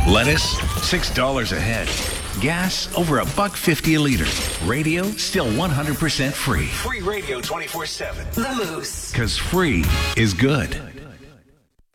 Lettuce, $6 a head. Gas, over $1.50 a liter. Radio, still 100% free. Free radio 24/7. The Moose. Because free is good.